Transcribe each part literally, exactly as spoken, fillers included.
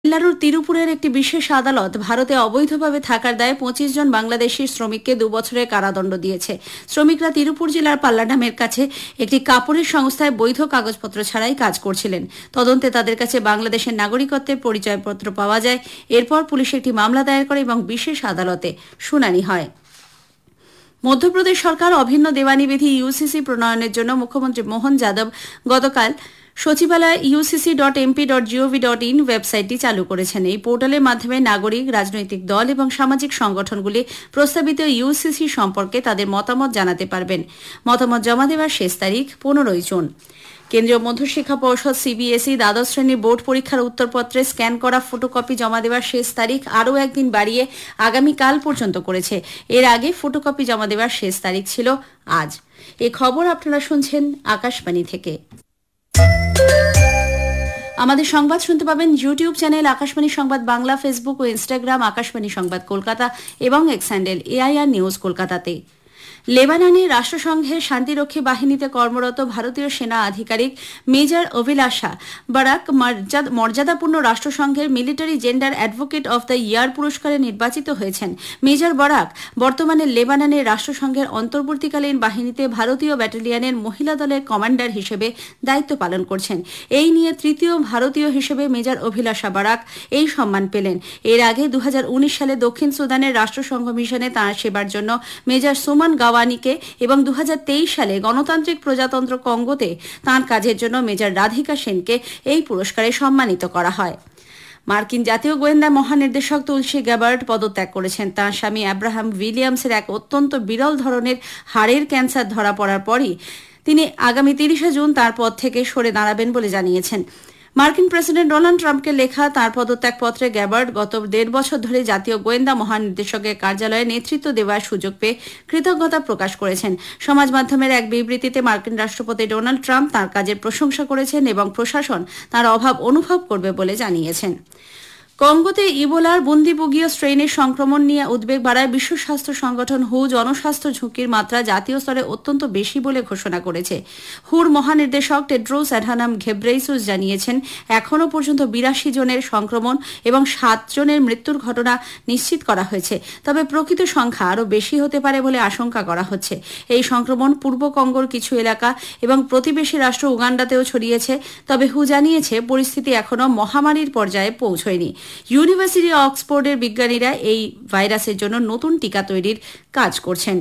তামিলনাড়ুর তিরুপুরের একটি বিশেষ আদালত ভারতে অবৈধভাবে থাকার দায়ে পঁচিশ জন বাংলাদেশি শ্রমিককে দুবছরের কারাদণ্ড দিয়েছে। শ্রমিকরা তিরুপুর জেলার পাল্লাডামের কাছে একটি কাপড়ের সংস্থায় বৈধ কাগজপত্র ছাড়াই কাজ করছিলেন। তদন্তে তাদের কাছে বাংলাদেশের নাগরিকত্বের পরিচয়পত্র পাওয়া যায়। এরপর পুলিশ একটি মামলা দায়ের করে এবং বিশেষ আদালতে শুনানি হয়। মধ্যপ্রদেশ সরকার অভিন্ন দেওয়ানি বিধি ইউসিসি প্রণয়নের জন্য মুখ্যমন্ত্রী মোহন যাদব গতকাল সচিবালয় UCC dot MP dot gov dot in ওয়েবসাইটটি চালু করেছেন। এই পোর্টালের মাধ্যমে নাগরিক, রাজনৈতিক দল এবং সামাজিক সংগঠনগুলি প্রস্তাবিত ইউসিসি সম্পর্কে তাদের মতামত জানাতে পারবেন। মতামত জমা দেওয়ার শেষ তারিখ পনেরোই জুন। কেন্দ্রীয় মধ্যশিক্ষা পর্ষদ সিবিএসই দ্বাদশ শ্রেণীর বোর্ড পরীক্ষার উত্তরপত্রে স্ক্যান করা ফটোকপি জমা দেওয়ার শেষ তারিখ আরও একদিন বাড়িয়ে আগামীকাল পর্যন্ত করেছে। এর আগে ফটোকপি জমা দেওয়ার শেষ তারিখ ছিল আজ। এ খবর আপনারা শুনছেন আকাশবাণী থেকে। আমাদের সংবাদ শুনতে পাবেন ইউটিউব চ্যানেল আকাশবাণী সংবাদ বাংলা, ফেসবুক ও ইনস্টাগ্রাম আকাশবাণী সংবাদ কলকাতা এবং এক্স হ্যান্ডেল এআইআর নিউজ কলকাতাতে। লেবাননে রাষ্ট্রসংঘের শান্তিরক্ষী বাহিনীতে কর্মরত ভারতীয় সেনা আধিকারিক মেজর অভিলাষা বারাক মর্যাদাপূর্ণ রাষ্ট্রসংঘের military gender advocate of the year পুরস্কারে নির্বাচিত হয়েছেন। মেজর বারাক বর্তমানে লেবাননের রাষ্ট্রসংঘের অন্তর্বর্তীকালীন বাহিনীতে ভারতীয় ব্যাটালিয়নের মহিলা দলের কমান্ডার হিসেবে দায়িত্ব পালন করছেন। এই নিয়ে তৃতীয় ভারতীয় হিসেবে মেজর অভিলাষা বারাক এই সম্মান পেলেন। এর আগে দু হাজার উনিশ সালে দক্ষিণ সুদানের রাষ্ট্রসংঘ মিশনে তাঁর সেবার জন্য মেজর সুমন গাওয়ানিকে এবং দু হাজার তেইশ সালে গণতান্ত্রিক প্রজাতন্ত্র কঙ্গোতে তাঁর কাজের জন্য মেজর রাধিকা সেনকে এই পুরস্কারে সম্মানিত করা হয়। মার্কিন জাতীয় গোয়েন্দা মহানির্দেশক তুলসী গ্যাবার্ড পদত্যাগ করেছেন। তাঁর স্বামী অ্যাব্রাহাম উইলিয়ামসের এক অত্যন্ত বিরল ধরনের হাড়ের ক্যান্সার ধরা পড়ার পরই তিনি আগামী তিরিশে জুন তাঁর পদ থেকে সরে দাঁড়াবেন বলে জানিয়েছেন। মার্কিন প্রেসিডেন্ট ডোনাল্ড ট্রাম্পকে লেখা তাঁর পদত্যাগপত্রে গ্যাবার্ড গত দেড় বছর ধরে জাতীয় গোয়েন্দা মহানির্দেশকের কার্যালয়ে নেতৃত্ব দেওয়ার সুযোগ পেয়ে কৃতজ্ঞতা প্রকাশ করেছেন। সমাজ মাধ্যমের এক বিবৃতিতে মার্কিন রাষ্ট্রপতি ডোনাল্ড ট্রাম্প তাঁর কাজের প্রশংসা করেছেন এবং প্রশাসন তাঁর অভাব অনুভব করবে বলে জানিয়েছেন। কঙ্গোতে ইবোলার বুন্দিবুগীয় স্ট্রেনের সংক্রমণ নিয়ে উদ্বেগ বাড়ায় বিশ্ব স্বাস্থ্য সংগঠন হু জনস্বাস্থ্য ঝুঁকির মাত্রা জাতীয় স্তরে অত্যন্ত বেশি বলে ঘোষণা করেছে। হুর মহানির্দেশক টেড্রোস অ্যাডহানম ঘেব্রেইসুস জানিয়েছেন, এখনও পর্যন্ত বিরাশি জনের সংক্রমণ এবং সাত জনের মৃত্যুর ঘটনা নিশ্চিত করা হয়েছে। তবে প্রকৃত সংখ্যা আরও বেশি হতে পারে বলে আশঙ্কা করা হচ্ছে। এই সংক্রমণ পূর্ব কঙ্গোর কিছু এলাকা এবং প্রতিবেশী রাষ্ট্র উগান্ডাতেও ছড়িয়েছে। তবে হু জানিয়েছে পরিস্থিতি এখনও মহামারীর পর্যায়ে পৌঁছয়নি। ইউনিভার্সিটি অক্সফোর্ডের বিজ্ঞানীরা এই ভাইরাসের জন্য নতুন টিকা তৈরির কাজ করছেন।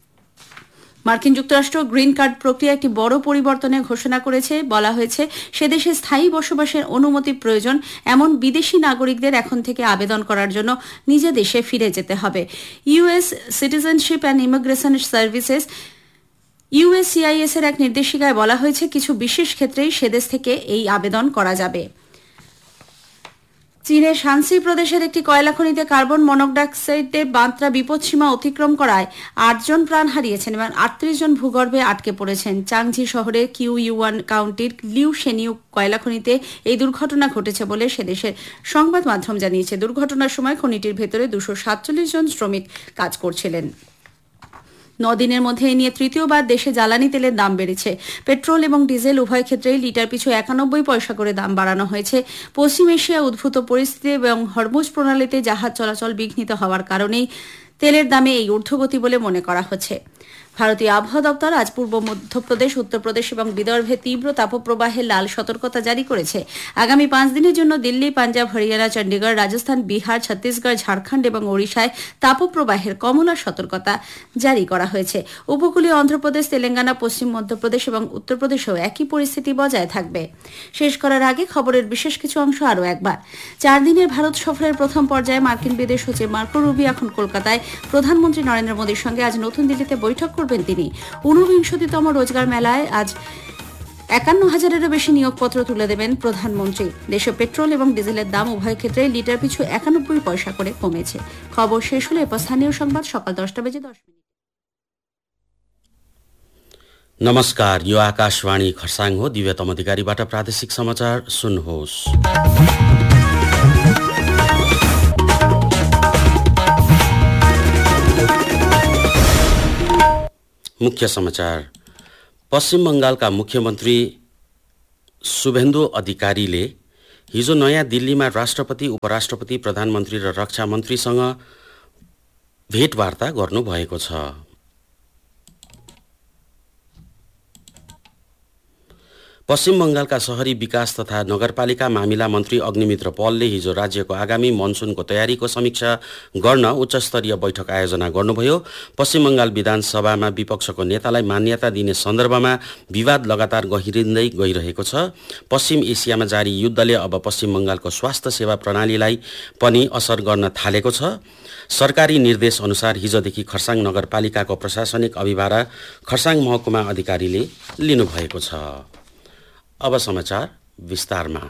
মার্কিন যুক্তরাষ্ট্র গ্রিন কার্ড প্রক্রিয়া একটি বড় পরিবর্তনের ঘোষণা করেছে। বলা হয়েছে সে দেশে স্থায়ী বসবাসের অনুমতি প্রয়োজন এমন বিদেশি নাগরিকদের এখন থেকে আবেদন করার জন্য নিজ দেশে ফিরে যেতে হবে। US citizenship and immigration services USCIS এর এক নির্দেশিকায় বলা হয়েছে কিছু বিশেষ ক্ষেত্রেই সে দেশ থেকে এই আবেদন করা যাবে। চীনের শানসি প্রদেশের একটি কয়লা খনিতে কার্বন মনোক্সাইডের মাত্রা বিপদসীমা অতিক্রম করায় আটজন প্রাণ হারিয়েছেন এবং আটত্রিশ জন ভূগর্ভে আটকে পড়েছেন। চাংঝি শহরের কিউ ইউয়ান কাউন্টির লিউ শেনিউ কয়লা খনিতে এই দুর্ঘটনা ঘটেছে বলে সে দেশের সংবাদ মাধ্যম জানিয়েছে। দুর্ঘটনার সময় খনিটির ভেতরে দুশো সাতচল্লিশ জন শ্রমিক কাজ করছিলেন। নদিনের মধ্যে এ নিয়ে তৃতীয়বার দেশে জ্বালানি তেলের দাম বেড়েছে। পেট্রোল এবং ডিজেল উভয় ক্ষেত্রেই লিটার পিছু একানব্বই পয়সা করে দাম বাড়ানো হয়েছে। পশ্চিম এশিয়া উদ্ভূত পরিস্থিতি এবং হরমুজ প্রণালীতে জাহাজ চলাচল বিঘ্নিত হওয়ার কারণেই তেলের দামে এই ঊর্ধ্বগতি বলে মনে করা হচ্ছে। ভারতীয় আবহাওয়া দপ্তর আজ পূর্ব মধ্যপ্রদেশ, উত্তরপ্রদেশ এবং বিদর্ভে তীব্র তাপপ্রবাহের লাল সতর্কতা জারি করেছে। আগামী পাঁচ দিনের জন্য দিল্লি, পাঞ্জাব, হরিয়ানা, চণ্ডীগড়, রাজস্থান, বিহার, ছত্তিশগড়, ঝাড়খণ্ড এবং ওড়িশায় তাপপ্রবাহের কমলা সতর্কতা জারি করা হয়েছে। উপকূলীয় অন্ধ্রপ্রদেশ, তেলেঙ্গানা, পশ্চিম মধ্যপ্রদেশ এবং উত্তরপ্রদেশেও একই পরিস্থিতি বজায় থাকবে। শেষ করার আগে খবরের বিশেষ কিছু অংশ আরও একবার। চার দিনের ভারত সফরের প্রথম পর্যায়ে মার্কিন বিদেশ সচিব মার্কো রুবিও এখন কলকাতায় প্রধানমন্ত্রী নরেন্দ্র মোদীর সঙ্গে আজ নতুন দিল্লিতে বৈঠক করবেন তিনি। ঊনবিংশতিতম রোজগার মেলায় আজ একান্ন হাজারেরও বেশি নিয়োগপত্র তুলে দেবেন প্রধানমন্ত্রী। দেশে পেট্রোল এবং ডিজেলের দাম উভয় ক্ষেত্রে লিটার পিছু একানব্বই পয়সা করে কমেছে। খবর শেষ হলে এরপর স্থানীয় সংবাদ সকাল দশটা বেজে দশ মিনিট। नमस्कार, यो आकाशवाणी खरसाङ हो। दिव्यतम अधिकारीबाट प्रादेशिक समाचार सुन्नुहोस्। मुख्य समाचार। पश्चिम बंगालका मुख्यमन्त्री शुभेन्दु अधिकारीले हिजो नयाँ दिल्लीमा राष्ट्रपति, उपराष्ट्रपति, प्रधानमन्त्री र रक्षा मन्त्रीसँग भेटवार्ता गर्नुभएको छ। पश्चिम बंगालका शहरी विकास तथा नगरपालिका मामिला मन्त्री अग्निमित्र पलले हिजो राज्यको आगामी मनसुनको तयारीको समीक्षा गर्न उच्चस्तरीय बैठक आयोजना गर्नुभयो। पश्चिम बंगाल विधानसभामा विपक्षको नेतालाई मान्यता दिने सन्दर्भमा विवाद लगातार गहिरिँदै गइरहेको छ। पश्चिम एसियामा जारी युद्धले अब पश्चिम बंगालको स्वास्थ्य सेवा प्रणालीलाई पनि असर गर्न थालेको छ। सरकारी निर्देश अनुसार हिजोदेखि खरसाङ नगरपालिकाको प्रशासनिक अभिभार खरसाङ महकुमा अधिकारीले लिनुभएको छ। अब समाचार विस्तारमा।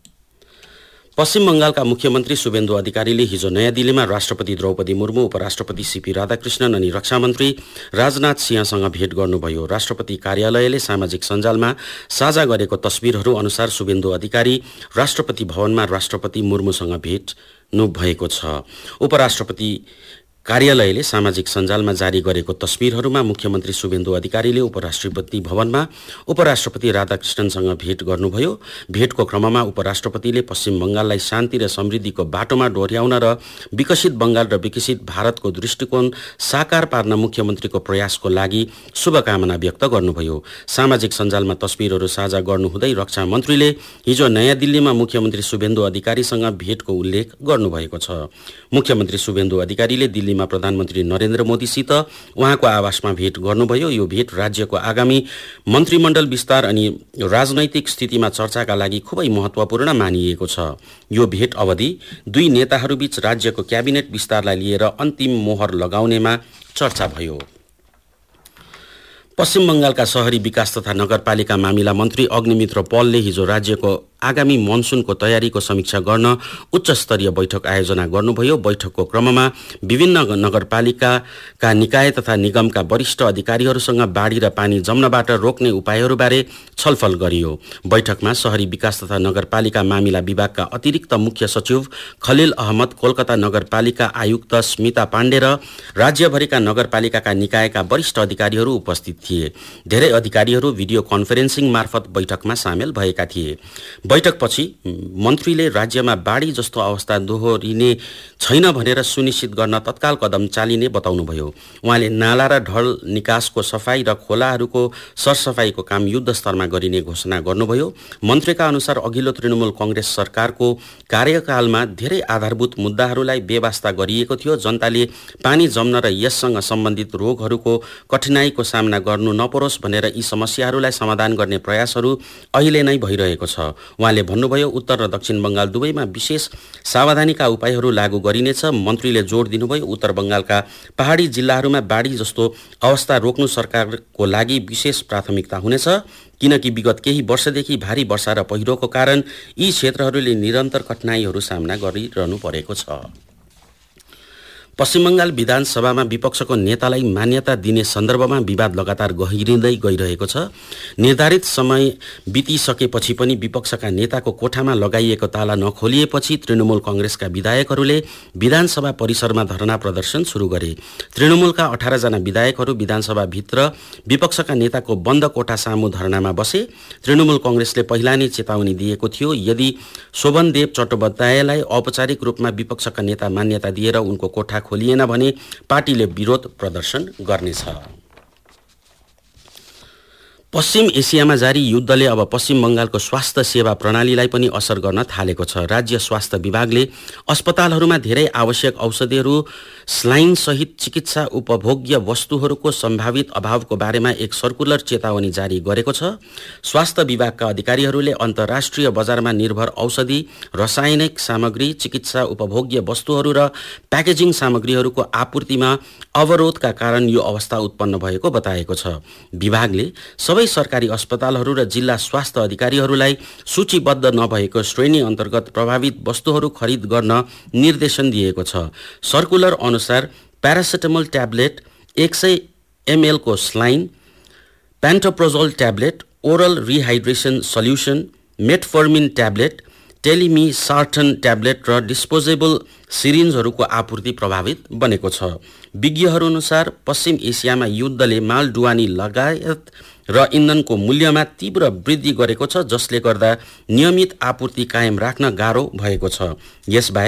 पश्चिम बंगालका मुख्यमन्त्री शुभेन्दु अधिकारीले हिजो नयाँ दिल्लीमा राष्ट्रपति द्रौपदी मुर्मू, उपराष्ट्रपति सीपी राधाकृष्णन अनि रक्षा मन्त्री राजनाथ सिंहसँग भेट गर्नुभयो। राष्ट्रपति कार्यालयले सामाजिक सञ्जालमा साझा गरेको तस्बिरहरू अनुसार शुभेन्दु अधिकारी राष्ट्रपति भवनमा राष्ट्रपति मुर्मूसँग भेट्नु भएको छ। उपराष्ट्रपति कार्यालयले सामाजिक सञ्जालमा जारी गरेको तस्बिरहरूमा मुख्यमन्त्री शुभेन्दु अधिकारीले उपराष्ट्रपति भवनमा उपराष्ट्रपति राधाकृष्णनसँग भेट गर्नुभयो। भेटको क्रममा उपराष्ट्रपतिले पश्चिम बंगाललाई शान्ति र समृद्धिको बाटोमा डोर्याउन र विकसित बंगाल र विकसित भारतको दृष्टिकोण साकार पार्न मुख्यमन्त्रीको प्रयासको लागि शुभकामना व्यक्त गर्नुभयो। सामाजिक सञ्जालमा तस्बिरहरू साझा गर्नुहुँदै रक्षा मन्त्रीले हिजो नयाँ दिल्लीमा मुख्यमन्त्री शुभेन्दु अधिकारीसँग भेटको उल्लेख गर्नुभएको छ। मुख्यमन्त्री शुभेन्दु अधिकारीले दिल्लीमा प्रधानमन्त्री नरेन्द्र मोदीसित उहाँको आवासमा भेट गर्नुभयो। यो भेट राज्यको आगामी मन्त्रीमण्डल विस्तार अनि राजनैतिक स्थितिमा चर्चाका लागि खुबै महत्त्वपूर्ण मानिएको छ। यो भेट अवधि दुई नेताहरूबीच राज्यको क्याबिनेट विस्तारलाई लिएर अन्तिम मोहर लगाउनेमा चर्चा भयो। पश्चिम बंगालका शहरी विकास तथा नगरपालिका मामिला मन्त्री अग्निमित्र पलले हिजो राज्यको आगामी मनसुनको तयारीको समीक्षा गर्न उच्चस्तरीय बैठक आयोजना गर्नुभयो। बैठकको क्रममा विभिन्न नगरपालिकाका निकाय तथा निगमका वरिष्ठ अधिकारीहरूसँग बाढी र पानी जम्नबाट रोक्ने उपायहरूबारे छलफल गरियो। बैठकमा शहरी विकास तथा नगरपालिका मामिला विभागका अतिरिक्त मुख्य सचिव खलिल अहमद, कोलकाता नगरपालिका आयुक्त स्मिता पाण्डे र राज्यभरिका नगरपालिकाका निकायका वरिष्ठ अधिकारीहरू उपस्थित थिए। धेरै अधिकारीहरू भिडियो कन्फरेन्सिङ मार्फत बैठकमा सामेल भएका थिए। बैठकपछि मन्त्रीले राज्यमा बाढी जस्तो अवस्था दोहोरिने छैन भनेर सुनिश्चित गर्न तत्काल कदम चालिने बताउनुभयो। उहाँले नाला र ढल निकासको सफाई र खोलाहरूको सरसफाईको काम युद्ध स्तरमा गरिने घोषणा गर्नुभयो। मन्त्रीका अनुसार अघिल्लो तृणमूल कांग्रेस सरकारको कार्यकालमा धेरै आधारभूत मुद्दाहरूलाई बेवास्ता गरिएको थियो। जनताले पानी जम्न र यससँग सम्बन्धित रोगहरूको कठिनाईको सामना गर्नु नपरोस् भनेर यी समस्याहरूलाई समाधान गर्ने प्रयासहरू अहिले नै भइरहेको छ। उहाँले भन्नुभयो, उत्तर र दक्षिण बंगाल दुवैमा विशेष सावधानीका उपायहरू लागू गरिनेछ। मन्त्रीले जोड दिनुभयो, उत्तर बंगालका पहाडी जिल्लाहरूमा बाढी जस्तो अवस्था रोक्नु सरकारको लागि विशेष प्राथमिकता हुनेछ, किनकि विगत केही वर्षदेखि भारी वर्षा र पहिरोको कारण यी क्षेत्रहरूले निरन्तर कठिनाईहरू सामना गरिरहनु परेको छ। पश्चिम बंगाल विधानसभामा विपक्षको नेतालाई मान्यता दिने सन्दर्भमा विवाद लगातार गहिरिँदै गइरहेको छ। निर्धारित समय बितिसकेपछि पनि विपक्षका नेताको कोठामा लगाइएको ताला नखोलिएपछि तृणमूल कांग्रेसका विधायकहरूले विधानसभा परिसरमा धरना प्रदर्शन सुरु गरे। तृणमूलका अठार जना विधायकहरू विधानसभाभित्र विपक्षका नेताको बन्द कोठा सामु धरनामा बसे। तृणमूल कांग्रेसले पहिला नै चेतावनी दिएको थियो, यदि शोभनदेव चट्टोपाध्यायलाई औपचारिक रूपमा विपक्षका नेता मान्यता दिएर उनको कोठा खोलिएन भने पार्टीले विरोध प्रदर्शन गर्नेछ। पश्चिम एसियामा जारी युद्धले अब पश्चिम बंगालको स्वास्थ्य सेवा प्रणालीलाई पनि असर गर्न थालेको छ। राज्य स्वास्थ्य विभागले अस्पतालहरूमा धेरै आवश्यक औषधिहरू, स्लाइन सहित चिकित्सा उपभोग्य वस्तुहरूको सम्भावित अभावको बारेमा एक सर्कुलर चेतावनी जारी गरेको छ। स्वास्थ्य विभागका अधिकारीहरूले अन्तर्राष्ट्रिय बजारमा निर्भर औषधि, रासायनिक सामग्री, चिकित्सा उपभोग्य वस्तुहरू र प्याकेजिङ सामग्रीहरूको आपूर्तिमा अवरोधका कारण यो अवस्था उत्पन्न भएको बताएको छ। विभागले सबै सरकारी अस्पतालहरू र जिल्ला स्वास्थ्य अधिकारीहरूलाई सूचीबद्ध नभएको श्रेणी अन्तर्गत प्रभावित वस्तुहरू खरिद गर्न निर्देशन दिएको छ। सर्कुलर अनुसार प्यारासिटामोल ट्याब्लेट, एक सय एमएल को saline, प्यान्टोप्रोजोल tablet, oral रिहाइड्रेसन solution, मेटफर्मिन tablet, टेलिमिसार्टन tablet र डिस्पोजेबल सिरिन्जहरूको आपूर्ति प्रभावित बनेको छ। विज्ञहरू अनुसार पश्चिम एसियामा युद्धले माल ढुवानी लगायत र इन्धनको मूल्यमा तीव्र वृद्धि गरेको छ, जसले गर्दा नियमित आपूर्ति कायम राख्न गाह्रो भएको छ। यसबाहेक